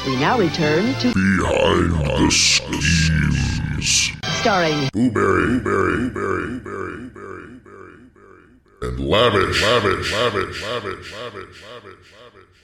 We now return to Behind the Schemes. starring Blueberry, and Lavish.